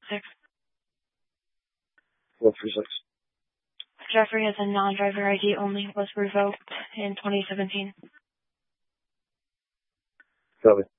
436. 436. Jeffrey has a non-driver ID only, was revoked in 2017. Copy.